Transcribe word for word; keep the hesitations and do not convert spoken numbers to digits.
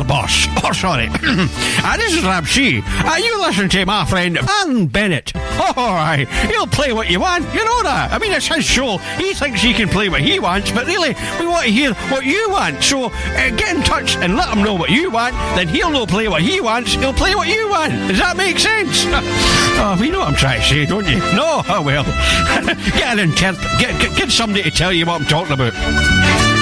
boss. Oh, sorry. uh, this is Ramsey. Uh, you listen to my friend Alan Bennett. Oh, aye. He'll play what you want. You know that. I mean, it's his show. He thinks he can play what he wants, but really, we want to hear what you want. So, uh, get in touch and let him know what you want. Then he'll no play what he wants. He'll play what you want. Does that make sense? Oh, you know what I'm trying to say, don't you? No? Oh, well. Get an interpret. Get, get, get somebody to tell you what I'm talking about.